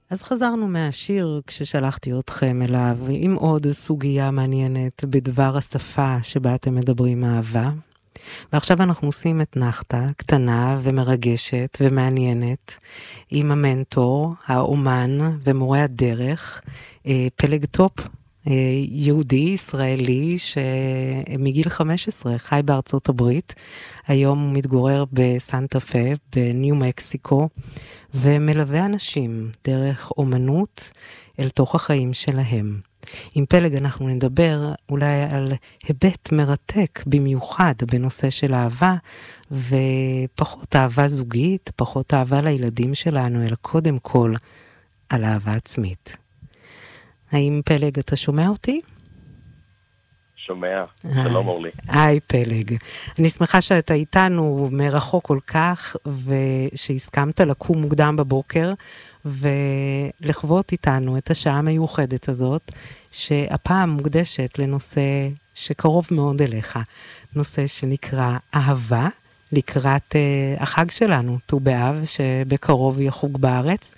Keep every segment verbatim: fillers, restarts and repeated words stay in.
אז חזרנו מהשיר כששלחתי אתכם אליו עם עוד סוגיה מעניינת בדבר השפה שבה אתם מדברים אהבה. ועכשיו אנחנו עושים את נחתה קטנה ומרגשת ומעניינת עם המנטור, האומן ומורה הדרך, פלג טופ, יהודי ישראלי שמגיל חמש עשרה חי בארצות הברית, היום הוא מתגורר בסנטה פה בניו מקסיקו, ומלווה אנשים דרך אומנות אל תוך החיים שלהם. עם פלג אנחנו נדבר אולי על היבט מרתק במיוחד בנושא של אהבה, ופחות אהבה זוגית, פחות אהבה לילדים שלנו, אלא קודם כל על אהבה עצמית. האם פלג אתה שומע אותי? שומע, שלום אורלי. היי פלג, אני שמחה שאתה איתנו מרחוק כל כך, ושהסכמת לקום מוקדם בבוקר, ולחוות איתנו את השעה המיוחדת הזאת, שהפעם מוקדשת לנושא שקרוב מאוד אליך, נושא שנקרא אהבה, לקראת uh, החג שלנו, ט"ו באב, שבקרוב יחוג בארץ,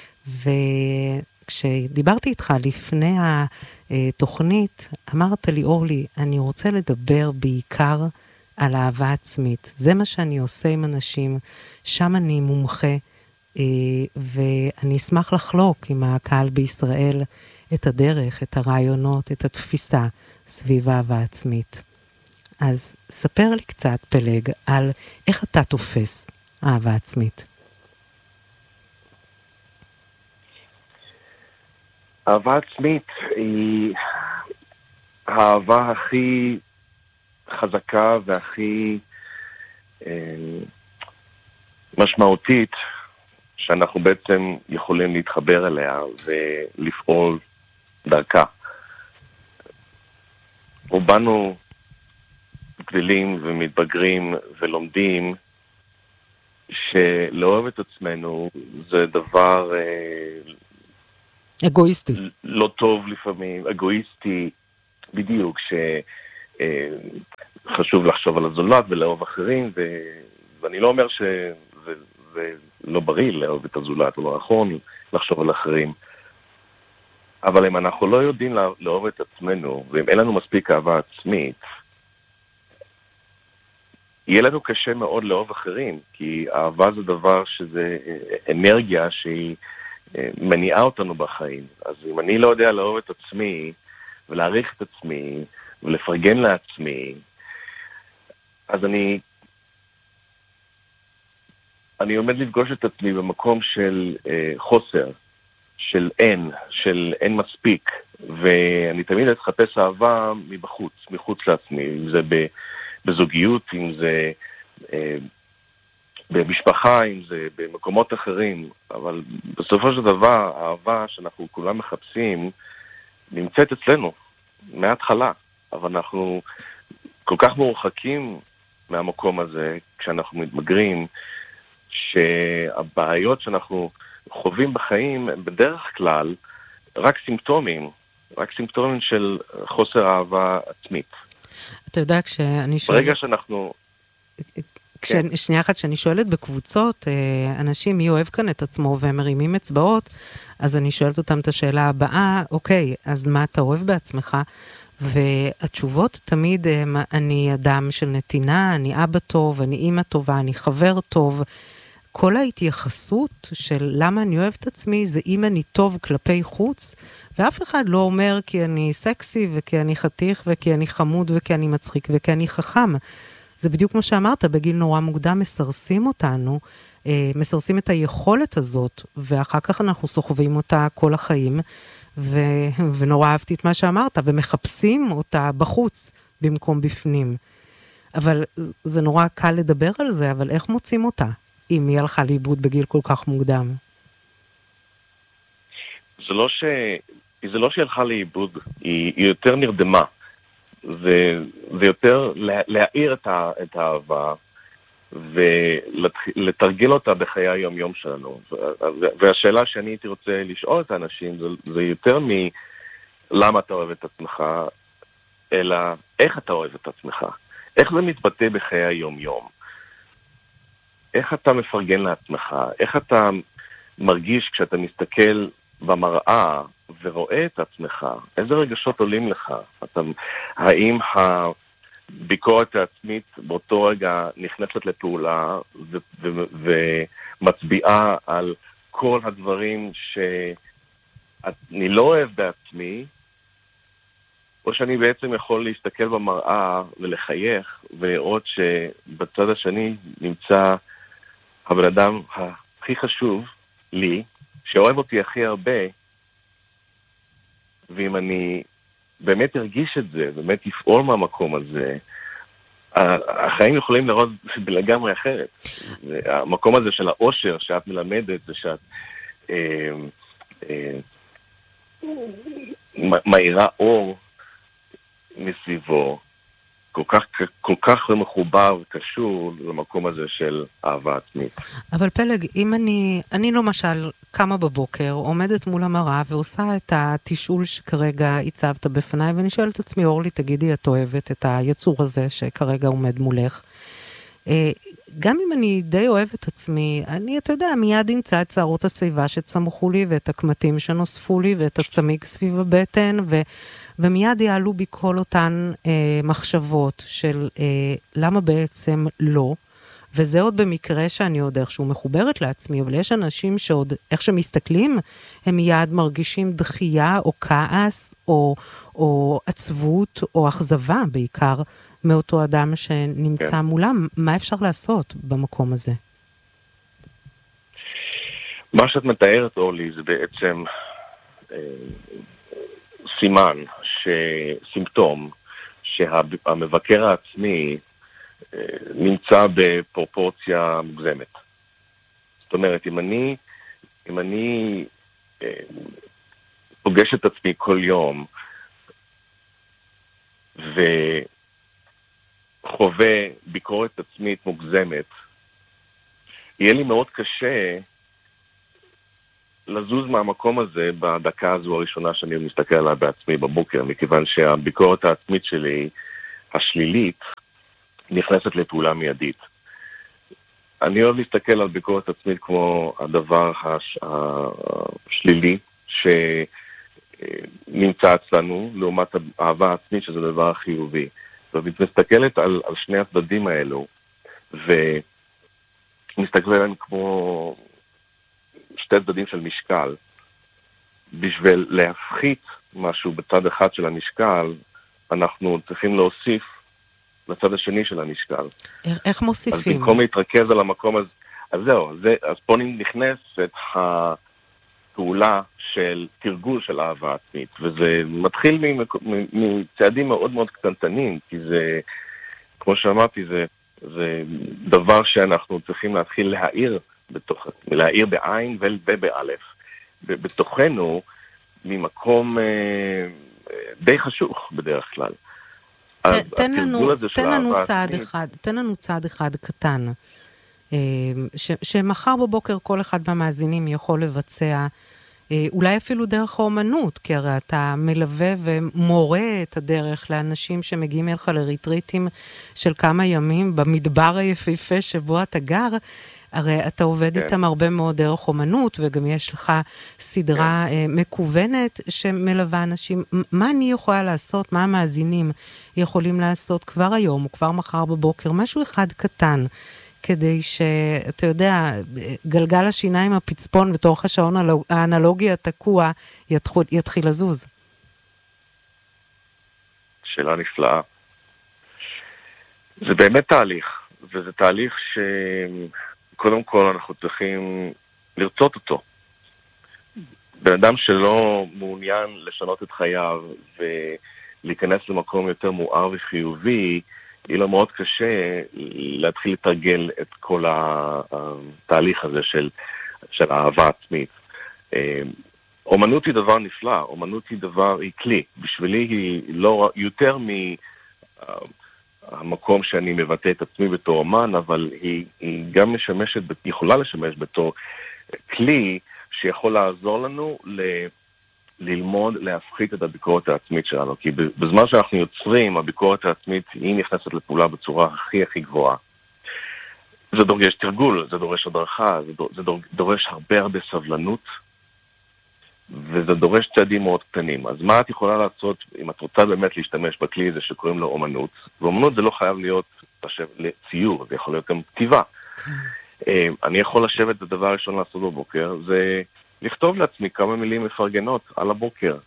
וכשדיברתי איתך לפני התוכנית, אמרת לי, אורלי, אני רוצה לדבר בעיקר על אהבה עצמית. זה מה שאני עושה עם אנשים, שם אני מומחה, ואני אשמח לחלוק עם הקהל בישראל את הדרך, את הרעיונות, את התפיסה סביב אהבה עצמית. אז ספר לי קצת פלג על איך אתה תופס אהבה עצמית. אהבה עצמית היא האהבה הכי חזקה והכי אה, משמעותית שאנחנו בעצם יכולים להתחבר אליה ולפעול דרכה. רובנו גדלים ומתבגרים ולומדים שלאהוב את עצמנו זה דבר אה, אגואיסטי. לא טוב לפעמים, אגואיסטי, בדיוק, שחשוב לחשוב על הזולת ולאהוב אחרים, ו... ואני לא אומר שזה זה לא בריא לאהוב את הזולת, או לא נכון לחשוב על אחרים, אבל אם אנחנו לא יודעים לא... לאהוב את עצמנו, ואם אין לנו מספיק אהבה עצמית, יהיה לנו קשה מאוד לאהוב אחרים, כי אהבה זה דבר שזה אנרגיה שהיא מניעה אותנו בחיים. אז אם אני לא יודע לאהוב את עצמי, ולהעריך את עצמי, ולפרגן לעצמי, אז אני, אני עומד לפגוש את עצמי במקום של אה, חוסר, של אין, של אין מספיק, ואני תמיד אתחפש אהבה מבחוץ, מחוץ לעצמי, אם זה בזוגיות, אם זה אה, במשפחה, אם זה במקומות אחרים, אבל בסופו של דבר, האהבה שאנחנו כולם מחפשים, נמצאת אצלנו, מההתחלה, אבל אנחנו כל כך מורחקים מהמקום הזה, כשאנחנו מתבגרים, שהבעיות שאנחנו חווים בחיים, הם בדרך כלל רק סימפטומים, רק סימפטומים של חוסר אהבה עצמית. אתה יודע, כשאני שואלת... ברגע שאנחנו... כשאני, שנייה אחת, שאני שואלת בקבוצות, אנשים מי אוהב כאן את עצמו והם מרימים אצבעות, אז אני שואלת אותם את השאלה הבאה, אוקיי, אז מה אתה אוהב בעצמך? והתשובות תמיד הם, אני אדם של נתינה, אני אבא טוב, אני אמא טובה, אני חבר טוב. כל ההתייחסות של למה אני אוהב את עצמי, זה אם אני טוב כלפי חוץ, ואף אחד לא אומר כי אני סקסי, וכי אני חתיך, וכי אני חמוד, וכי אני מצחיק, וכי אני חכם. זה בדיוק כמו שאמרת, בגיל נורא מוקדם מסרסים אותנו, אה, מסרסים את היכולת הזאת, ואחר כך אנחנו סוחבים אותה כל החיים, ו... ונורא אהבתי את מה שאמרת, ומחפשים אותה בחוץ, במקום בפנים. אבל זה נורא קל לדבר על זה, אבל איך מוצאים אותה, אם היא הלכה לאיבוד בגיל כל כך מוקדם? זה לא, ש... זה לא שהיא הלכה לאיבוד, היא, היא יותר נרדמה. זה, זה יותר לה, להעיר את, ה, את האהבה ולתרגל אותה בחיי היום-יום שלנו. והשאלה שאני הייתי רוצה לשאול את האנשים זה, זה יותר מלמה אתה אוהב את עצמך, אלא איך אתה אוהב את עצמך. איך זה מתבטא בחיי היום-יום. איך אתה מפרגן לעצמך, איך אתה מרגיש כשאתה מסתכל במראה ורואה את עצמך, איזה רגשות עולים לך? אתה, האם הביקורת העצמית באותו רגע נכנסת לפעולה ו, ו, ומצביעה על כל הדברים שאני לא אוהב בעצמי, או שאני בעצם יכול להסתכל במראה ולחייך ולראות שבצד השני נמצא הבן אדם הכי חשוב לי, שאוהב אותי הכי הרבה, ואם אני באמת ארגיש את זה, באמת יפעול מהמקום הזה, החיים יכולים לראות בלגמרי אחרת. המקום הזה של האושר שאת מלמדת, זה שאת אה, אה, מאירה אור מסביבו, כל כך, כל כך מחובר וקשור למקום הזה של אהבה עצמית. אבל פלג, אם אני, אני למשל קמה בבוקר, עומדת מול המראה ועושה את התשאול שכרגע הצבת בפניי, ואני שואלת את עצמי, אורלי, תגידי, את אוהבת את היצור הזה שכרגע עומד מולך? גם אם אני די אוהבת את עצמי, אני, אתה יודע, מיד אמצא את שערות השיבה שצמחו לי, ואת הקמטים שנוספו לי, ואת הצמיג סביב הבטן, ו... ומיד יעלו בי כל אותן אה, מחשבות של אה, למה בעצם לא, וזה עוד במקרה שאני עוד איכשהו מחוברת לעצמי, אבל יש אנשים שעוד איך שמסתכלים, הם מיד מרגישים דחייה או כעס או, או עצבות או אכזבה בעיקר מאותו אדם שנמצא כן. מולם. מה אפשר לעשות במקום הזה? מה שאת מתארת, אורלי, זה בעצם אה, סימן, סימפטום, שהמבקר העצמי אה, נמצא בפרופורציה מוגזמת. זאת אומרת, אם אני, אם אני אה, פוגש את עצמי כל יום, וחווה ביקורת עצמית מוגזמת, יהיה לי מאוד קשה לזוז מהמקום הזה בדקה הזו הראשונה שאני מסתכל עליה בעצמי בבוקר, מכיוון שהביקורת העצמית שלי, השלילית, נכנסת לפעולה מיידית. אני אוהב להסתכל על ביקורת עצמית כמו הדבר הש... השלילי שנמצא אצלנו, לעומת האהבה העצמית שזה הדבר החיובי. ואת מסתכלת על, על שני הצדדים האלו, ומסתכל עליהם כמו שתי צדדים של משקל. בשביל להפחית משהו בצד אחד של המשקל, אנחנו צריכים להוסיף לצד השני של המשקל. איך מוסיפים? אז במקום להתרכז על המקום הזה, אז זהו, זה, אז פה נכנסת הפעולה של תרגול של אהבה עצמית, וזה מתחיל מצעדים מאוד מאוד קטנטנים, כי זה, כמו שאמרתי, זה, זה דבר שאנחנו צריכים להתחיל להעיר בתוך, להעיר בעין ובאלף, בתוכנו, ממקום אה, די חשוך בדרך כלל. תן לנו, תן לנו צעד אחד, תן לנו צעד אחד קטן, ש, שמחר בבוקר כל אחד מהמאזינים יכול לבצע, אולי אפילו דרך האומנות, כי הרי אתה מלווה ומורה את הדרך לאנשים שמגיעים אליך לריטריטים של כמה ימים במדבר היפהפה שבו אתה גר, הרי אתה עובד כן. איתם הרבה מאוד דרך אומנות, וגם יש לך סדרה כן. מקוונת שמלווה אנשים. מה אני יכולה לעשות, מה המאזינים יכולים לעשות כבר היום, או כבר מחר בבוקר, משהו אחד קטן, כדי שאתה יודע, גלגל השיניים הפצפון בתוך השעון האנלוגי התקוע, יתחיל, יתחיל לזוז. שאלה נפלאה. זה באמת תהליך, וזה תהליך ש... קודם כל אנחנו צריכים לרצות אותו. בן אדם שלא מעוניין לשנות את חייו ולהיכנס למקום יותר מואר וחיובי, יהיה לו מאוד קשה להתחיל לתרגל את כל התהליך הזה של, של אהבה עצמית. אומנות היא דבר נפלא, אומנות היא דבר, היא כלי. בשבילי היא לא יותר מ... המקום שאני מבטא את עצמי בתור אומן, אבל היא, היא גם משמשת, יכולה לשמש בתור כלי שיכול לעזור לנו ל, ללמוד, להפחית את הביקורת העצמית שלנו. כי בזמן שאנחנו יוצרים, הביקורת העצמית היא נכנסת לפעולה בצורה הכי הכי גבוהה. זה דורש תרגול, זה דורש הדרכה, זה דורש, זה דורש הרבה הרבה סבלנות, וזה דורש צעדים מאוד קטנים. אז מה את יכולה לעשות אם את רוצה באמת להשתמש בכלי הזה שקוראים לו אומנות? ואומנות זה לא חייב להיות ציור, זה יכול להיות גם כתיבה. אני יכול לשבת, הדבר הראשון לעשות בבוקר, זה לכתוב לעצמי כמה מילים מפרגנות על הבוקר,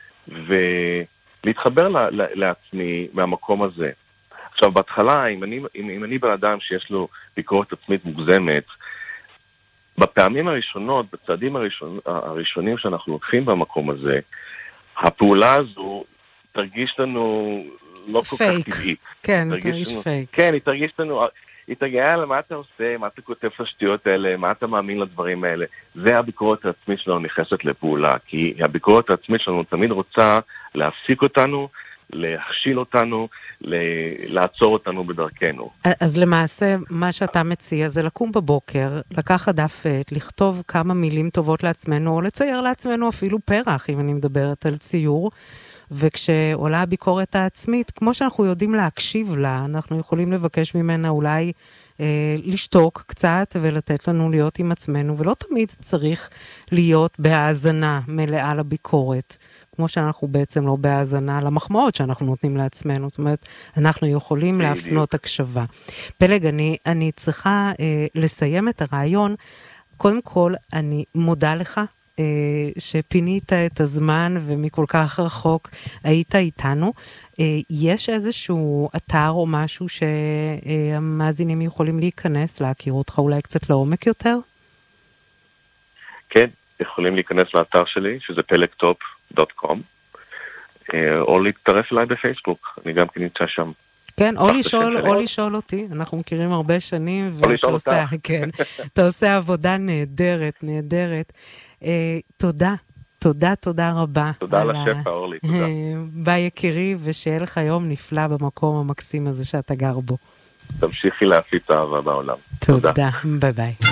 ולהתחבר לעצמי מהמקום הזה. עכשיו, בהתחלה, אם אני, אם, אם אני בן אדם שיש לו ביקורת עצמית מוגזמת, בפעמים הראשונות, בצעדים הראשון, הראשונים שאנחנו לוקחים במקום הזה, הפעולה הזו תרגיש לנו לא כל כך טבעית. כן, תרגיש, תרגיש לנו, פייק. כן, היא תרגיש לנו, היא תרגיש, יאללה, מה אתה עושה, מה אתה כותב לשטויות האלה, מה אתה מאמין לדברים האלה. זה הביקורת העצמית שלנו נכנסת לפעולה, כי הביקורת העצמית שלנו תמיד רוצה להפסיק אותנו, להכשיל אותנו, לעצור אותנו בדרכנו. אז למעשה, מה שאתה מציע זה לקום בבוקר, לקחת דף עט, לכתוב כמה מילים טובות לעצמנו, או לצייר לעצמנו אפילו פרח, אם אני מדברת על ציור, וכשעולה הביקורת העצמית, כמו שאנחנו יודעים להקשיב לה, אנחנו יכולים לבקש ממנה אולי אה, לשתוק קצת, ולתת לנו להיות עם עצמנו, ולא תמיד צריך להיות בהאזנה מלאה לביקורת. כמו שאנחנו בעצם לא בהאזנה למחמאות שאנחנו נותנים לעצמנו, זאת אומרת, אנחנו יכולים להפנות הקשבה. פלג, אני, אני צריכה אה, לסיים את הרעיון. קודם כל, אני מודה לך אה, שפינית את הזמן ומכל כך רחוק היית איתנו. אה, יש איזשהו אתר או משהו שהמאזינים יכולים להיכנס, להכיר אותך אולי קצת לעומק יותר? כן, יכולים להיכנס לאתר שלי, שזה פלג טופ דוט קום, או להתטרף אליי בפייסבוק, אני גם כן נמצא שם. כן, או לשאול, או לשאול אותי, אנחנו מכירים הרבה שנים, ואתה עושה, כן, אתה עושה עבודה נהדרת, נהדרת. תודה, תודה, תודה רבה. תודה על השפע, אורלי, תודה. ביי יקירי, ושיהיה לך יום נפלא במקום המקסים הזה שאתה גר בו. תמשיכי להפיץ אהבה בעולם. תודה, ביי ביי.